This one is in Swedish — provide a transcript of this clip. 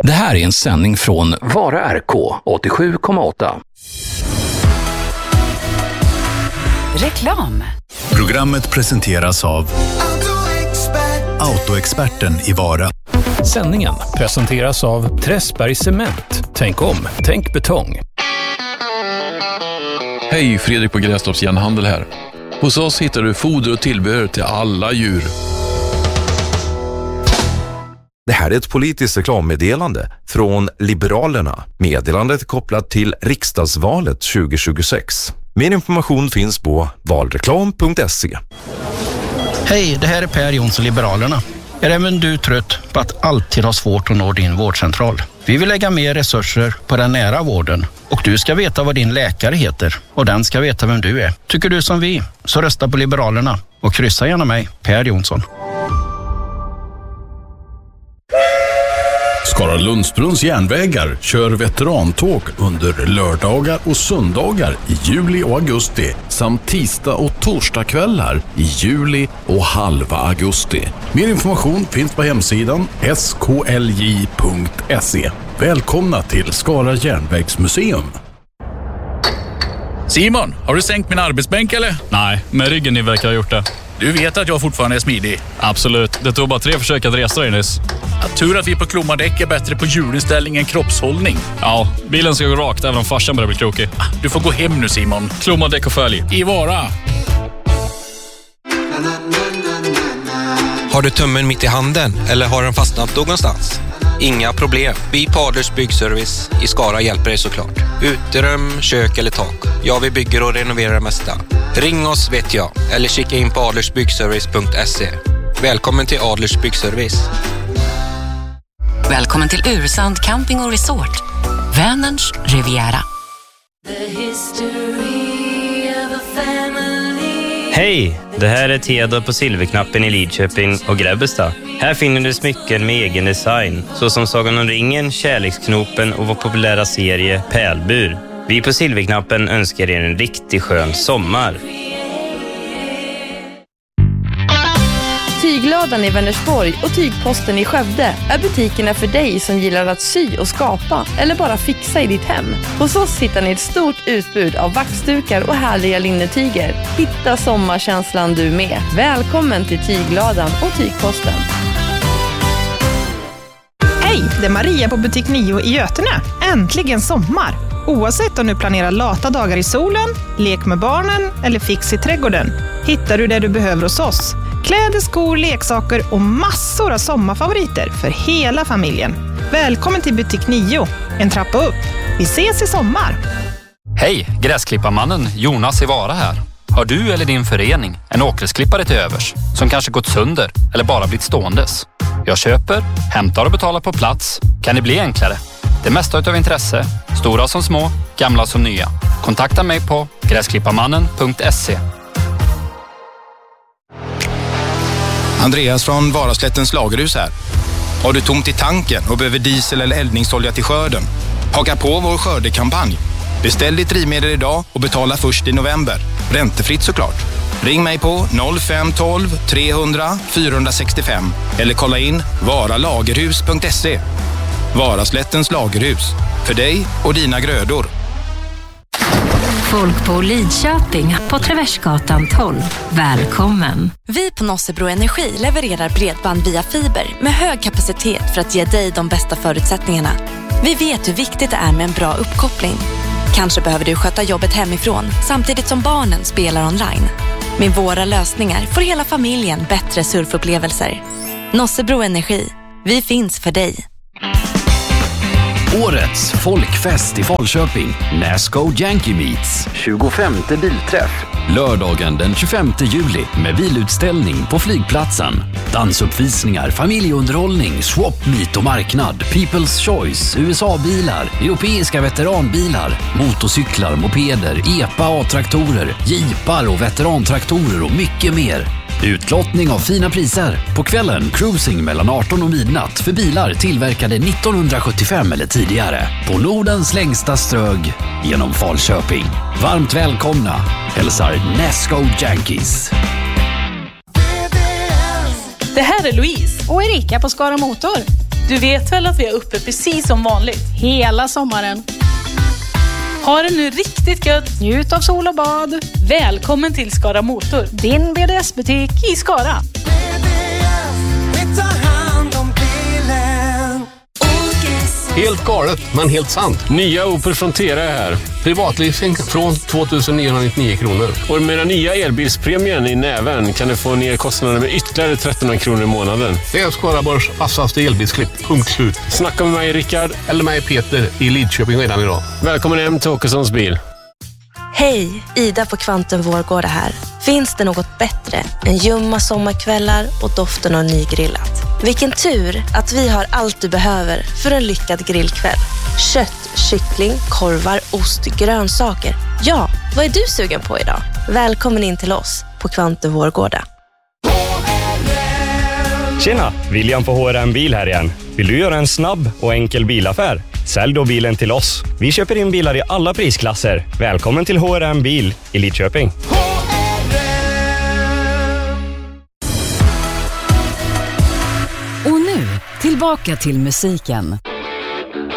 Det här är en sändning från Vara RK 87,8. Reklam. Programmet presenteras av Autoexperten i Vara. Sändningen presenteras av Träsberg Cement. Tänk om, tänk betong. Hej, Fredrik på Grästorps Järnhandel här. Hos oss hittar du foder och tillbehör till alla djur. Det här är ett politiskt reklammeddelande från Liberalerna. Meddelandet är kopplat till riksdagsvalet 2026. Mer information finns på valreklam.se. Hej, det här är Per Jonsson, Liberalerna. Är även du trött på att alltid ha svårt att nå din vårdcentral? Vi vill lägga mer resurser på den nära vården. Och du ska veta vad din läkare heter. Och den ska veta vem du är. Tycker du som vi, så rösta på Liberalerna. Och kryssa gärna mig, Per Jonsson. Skara Lundsbrunns järnvägar kör veterantåg under lördagar och söndagar i juli och augusti samt tisdag och torsdagskvällar i juli och halva augusti. Mer information finns på hemsidan sklj.se. Välkomna till Skara järnvägsmuseum. Simon, har du sänkt min arbetsbänk eller? Nej, men ryggen ni verkar ha gjort det. Du vet att jag fortfarande är smidig. Absolut, det tog bara 3 försök att resa dig nyss. Tur att vi på Klomadäck är bättre på hjulinställning än kroppshållning. Ja, bilen ska gå rakt även om farsan börjar bli krokig. Du får gå hem nu, Simon. Klomadäck och följ. I Vara. Har du tummen mitt i handen eller har den fastnat någonstans? Inga problem. Vi på Adlers Byggservice i Skara hjälper dig såklart. Uterum, kök eller tak. Ja, vi bygger och renoverar det mesta. Ring oss vet jag. Eller kika in på adlersbyggservice.se. Välkommen till Adlers Byggservice. Välkommen till Ursand Camping och Resort. Vänerns Riviera. Hej, det här är Theodor på Silverknappen i Lidköping och Grebbestad. Här finner du smycken med egen design, såsom Sagan om ringen, Kärleksknopen och vår populära serie Pärlbur. Vi på Silverknappen önskar er en riktigt skön sommar. Tyglådan i Vänersborg och Tygposten i Skövde är butikerna för dig som gillar att sy och skapa eller bara fixa i ditt hem. Hos oss hittar ni ett stort utbud av vaxdukar och härliga linnetyger. Hitta sommarkänslan du med. Välkommen till Tyglådan och Tygposten. Hej, det är Maria på butik 9 i Götene. Äntligen sommar! Oavsett om du planerar lata dagar i solen, lek med barnen eller fix i trädgården, hittar du det du behöver hos oss. Kläder, skor, leksaker och massor av sommarfavoriter för hela familjen. Välkommen till butik 9, en trappa upp. Vi ses i sommar! Hej, gräsklipparmannen Jonas i Vara här. Har du eller din förening en åkgräsklippare till övers som kanske gått sönder eller bara blivit ståendes? Jag köper, hämtar och betalar på plats. Kan det bli enklare? Det mesta utav intresse, stora som små, gamla som nya. Kontakta mig på gräsklipparmannen.se. Andreas från Varaslättens lagerhus här. Har du tomt i tanken och behöver diesel eller eldningsolja till skörden? Haka på vår skördekampanj. Beställ ditt drivmedel idag och betala först i november. Räntefritt såklart. Ring mig på 0512 300 465 eller kolla in varalagerhus.se. Varaslättens lagerhus. För dig och dina grödor. Folk på Lidköping på Traversgatan 12. Välkommen! Vi på Nossebro Energi levererar bredband via fiber med hög kapacitet för att ge dig de bästa förutsättningarna. Vi vet hur viktigt det är med en bra uppkoppling. Kanske behöver du sköta jobbet hemifrån samtidigt som barnen spelar online. Med våra lösningar får hela familjen bättre surfupplevelser. Nossebro Energi. Vi finns för dig. Årets folkfest i Falköping. Nasco Yankee Meets. 25:e bilträff. Lördagen den 25 juli med bilutställning på flygplatsen. Dansuppvisningar, familjeunderhållning, swap meet och marknad. People's Choice, USA-bilar, europeiska veteranbilar, motorcyklar, mopeder, EPA A-traktorer, jeepar och veterantraktorer och mycket mer. Utlottning av fina priser. På kvällen cruising mellan 18 och midnatt för bilar tillverkade 1975 eller tidigare. På Nordens längsta strög genom Falköping. Varmt välkomna. Hälsar Nasco Yankees. Det här är Louise och Erika på Skara Motor. Du vet väl att vi är uppe precis som vanligt? Hela sommaren. Ha det nu riktigt gött. Njut av sol och bad. Välkommen till Skara Motor. Din BDS-butik i Skara. Helt galet, men helt sant. Nya Opel Frontera är här. Privatleasing från 2999 kronor. Och med den nya elbilspremien i näven kan du få ner kostnaden med ytterligare 1300 kronor i månaden. Det är Skaraborgs vassaste elbilsklipp. Punkt slut. Snacka med mig Rickard eller mig Peter i Lidköping redan idag. Välkommen hem till Åkessons bil. Hej, Ida på Kvanten Vårgårda här. Finns det något bättre än ljumma sommarkvällar och doften av nygrillat? Vilken tur att vi har allt du behöver för en lyckad grillkväll. Kött, kyckling, korvar, ost, grönsaker. Ja, vad är du sugen på idag? Välkommen in till oss på Kvanten Vårgårda. Tjena, William på HRM Bil här igen. Vill du göra en snabb och enkel bilaffär? Sälj då bilen till oss. Vi köper in bilar i alla prisklasser. Välkommen till HRM Bil i Lidköping. Och nu, tillbaka till musiken.